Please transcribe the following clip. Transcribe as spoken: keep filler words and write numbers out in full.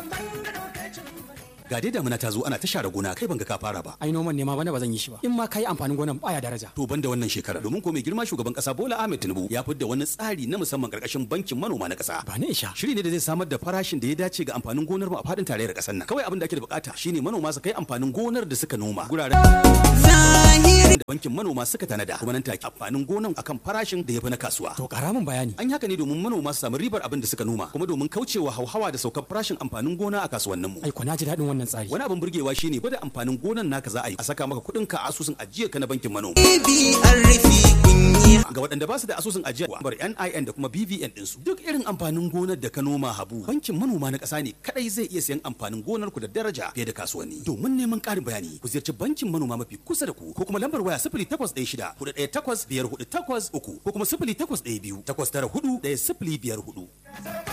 Ga dai damuna ta zo ana ta share gona kai banga ka fara ba. Ai noman ne ma bana ba zan yi shi ba. In ma kai amfanin gonan baya daraja. To banda wannan shekara domin ko mai girma shugaban kasa Bola Ahmed Tinubu ya fidda wani tsari na musamman karkashin bankin manoma na kasa. Ba ne isha. Shiri ne da zai samar da farashin da ya dace ga amfanin gonar mu a fadin tarayyar kasar nan. Kawai abin da ake da bukata shine manoma su kai amfanin gonar da suka noma guraren da bankin manoma suka tanada kuma nan take amfanin gonan akan farashin da yafi na kasuwa. To karamin bayani. An yi haka ne domin manoma su samu ribar abin da suka noma kuma domin kaucewa hauhawa da saukar farashin amfanin gona a kasuwannin mu. Ai ko na ji dadin wannan tsari. Wani abin burgewa shine gwada amfanin gonan naka za a yi a saka maka kuɗin ka a asusun ajiya ka na bankin manoma. Ga waɗanda ba su da asusun ajiya bar N I N da kuma B V N ɗinsu. Duk irin amfanin gonar da ka noma Habu bankin manoma na ƙasa ne kadai zai iya sayan amfanin gonar ku da daraja fiye da kasuwanni. Domin neman ƙarin bayani ku ziyarci bankin manoma mafi kusa da ku ko kuma lambar waya sifili takwas ɗaya shida hudu ɗaya takwas biyar hudu takwas uku ko kuma sifili takwas ɗaya biyu takwas tara hudu ɗaya sifili biyar hudu.